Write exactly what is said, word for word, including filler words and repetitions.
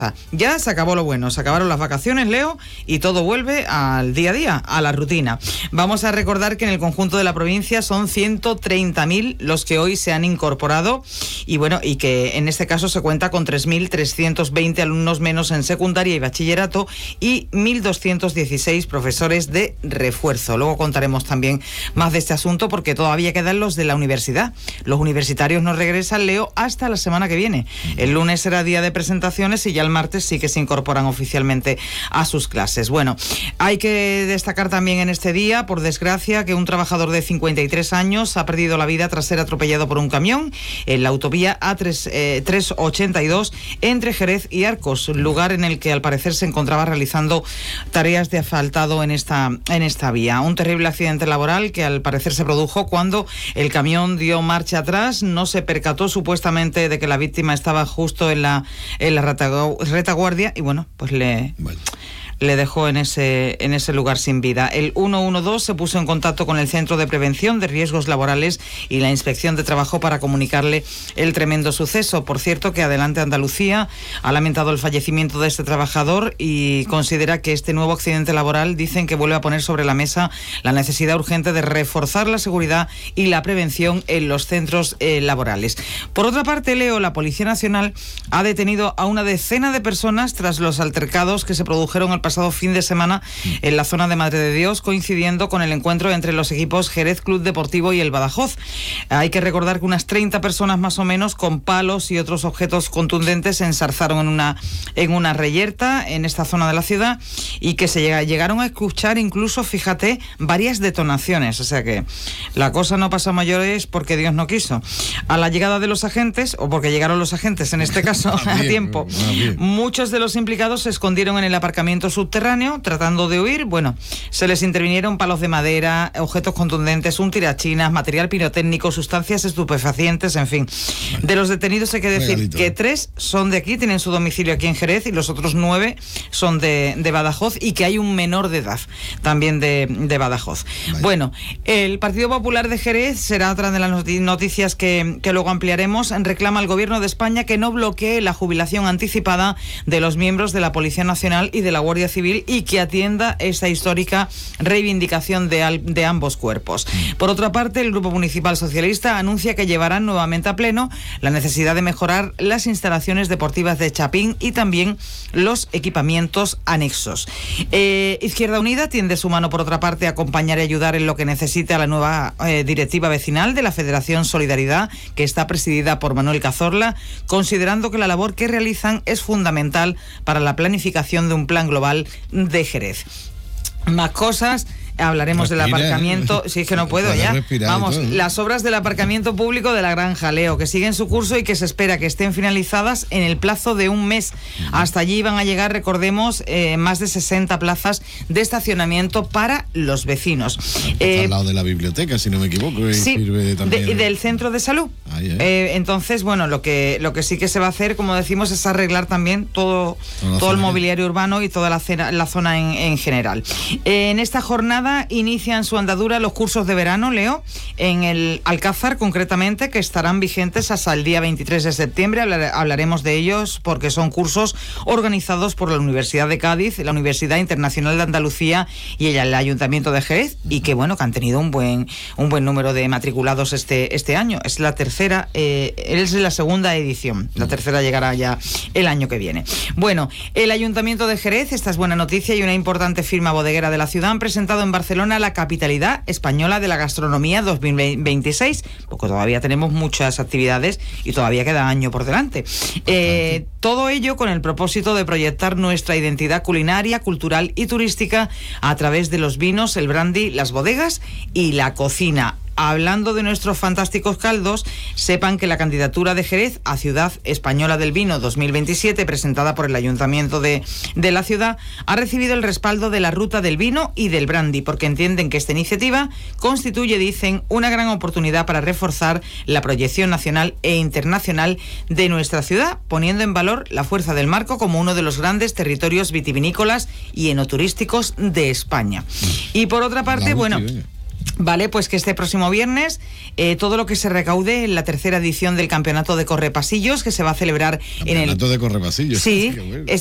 Ya se acabó lo bueno, se acabaron las vacaciones, Leo, y todo vuelve al día a día, a la rutina. Vamos a recordar que en el conjunto de la provincia son ciento treinta mil los que hoy se han incorporado y bueno, y que en este caso se cuenta con tres mil trescientos veinte alumnos menos en secundaria y bachillerato y mil doscientos dieciséis profesores de refuerzo. Luego contaremos también más de este asunto porque todavía quedan los de la universidad. Los universitarios no regresan, Leo, hasta la semana que viene. El lunes será día de presentaciones y ya el martes sí que se incorporan oficialmente a sus clases. Bueno, hay que destacar también en este día, por desgracia, que un trabajador de cincuenta y tres años ha perdido la vida tras ser atropellado por un camión en la autovía A trescientos ochenta y dos entre Jerez y Arcos, lugar en el que al parecer se encontraba realizando tareas de asfaltado en esta, en esta vía. Un terrible accidente laboral que al parecer se produjo cuando el camión dio marcha atrás, no se percató supuestamente de que la víctima estaba justo en la, en la retaguardia y bueno, pues le... Bueno. le dejó en ese, en ese lugar sin vida. El ciento doce se puso en contacto con el Centro de Prevención de Riesgos Laborales y la Inspección de Trabajo para comunicarle el tremendo suceso. Por cierto, que Adelante Andalucía ha lamentado el fallecimiento de este trabajador y considera que este nuevo accidente laboral, dicen que vuelve a poner sobre la mesa la necesidad urgente de reforzar la seguridad y la prevención en los centros eh, laborales. Por otra parte, Leo, la Policía Nacional ha detenido a una decena de personas tras los altercados que se produjeron el pasado pasado fin de semana en la zona de Madre de Dios, coincidiendo con el encuentro entre los equipos Jerez Club Deportivo y el Badajoz. Hay que recordar que unas treinta personas más o menos con palos y otros objetos contundentes se ensarzaron en una, en una reyerta en esta zona de la ciudad y que se llega, llegaron a escuchar incluso, fíjate, varias detonaciones. O sea que la cosa no pasa a mayores porque Dios no quiso. A la llegada de los agentes, o porque llegaron los agentes en este caso a tiempo, muchos de los implicados se escondieron en el aparcamiento subterráneo tratando de huir. Bueno, se les intervinieron palos de madera, objetos contundentes, un tirachinas, material pirotécnico, sustancias estupefacientes, en fin. De los detenidos hay que decir Regalito. que tres son de aquí, tienen su domicilio aquí en Jerez y los otros nueve son de, de Badajoz y que hay un menor de edad también de, de Badajoz. Vaya. Bueno, el Partido Popular de Jerez será otra de las noticias que, que luego ampliaremos. Reclama al Gobierno de España que no bloquee la jubilación anticipada de los miembros de la Policía Nacional y de la Guardia Civil y que atienda esta histórica reivindicación de, al, de ambos cuerpos. Por otra parte, el Grupo Municipal Socialista anuncia que llevarán nuevamente a pleno la necesidad de mejorar las instalaciones deportivas de Chapín y también los equipamientos anexos. Eh, Izquierda Unida tiende su mano, por otra parte, a acompañar y ayudar en lo que necesite a la nueva eh, directiva vecinal de la Federación Solidaridad, que está presidida por Manuel Cazorla, considerando que la labor que realizan es fundamental para la planificación de un plan global de Jerez. Más cosas. Hablaremos Respira, del aparcamiento, si es que no puedo ya. Vamos, las obras del aparcamiento público de la Granja, Leo, que siguen su curso y que se espera que estén finalizadas en el plazo de un mes. Hasta allí van a llegar, recordemos, eh, más de sesenta plazas de estacionamiento para los vecinos. Eh, al lado de la biblioteca, si no me equivoco. Y sí, sirve también... de, del centro de salud. Ahí, eh. Eh, entonces, bueno, lo que lo que sí que se va a hacer, como decimos, es arreglar también todo, todo el mobiliario urbano y toda la, cena, la zona en, en general. Eh, en esta jornada inician su andadura los cursos de verano, Leo, en el Alcázar concretamente, que estarán vigentes hasta el día veintitrés de septiembre. Hablar, hablaremos de ellos porque son cursos organizados por la Universidad de Cádiz, la Universidad Internacional de Andalucía y el Ayuntamiento de Jerez, y que bueno, que han tenido un buen un buen número de matriculados este este año. Es la tercera, eh, es la segunda edición. La tercera llegará ya el año que viene. Bueno, el Ayuntamiento de Jerez, esta es buena noticia, y una importante firma bodeguera de la ciudad han presentado en Barcelona la capitalidad española de la gastronomía dos mil veintiséis, porque todavía tenemos muchas actividades y todavía queda año por delante. Eh, todo ello con el propósito de proyectar nuestra identidad culinaria, cultural y turística a través de los vinos, el brandy, las bodegas y la cocina. Hablando de nuestros fantásticos caldos, sepan que la candidatura de Jerez a Ciudad Española del Vino dos mil veintisiete, presentada por el Ayuntamiento de, de la ciudad, ha recibido el respaldo de la Ruta del Vino y del Brandy, porque entienden que esta iniciativa constituye, dicen, una gran oportunidad para reforzar la proyección nacional e internacional de nuestra ciudad, poniendo en valor la fuerza del Marco como uno de los grandes territorios vitivinícolas y enoturísticos de España. Y por otra parte, bueno... Vale, pues que este próximo viernes eh, todo lo que se recaude en la tercera edición del Campeonato de Correpasillos, que se va a celebrar Campeonato en el... de Correpasillos. Sí, Qué bueno.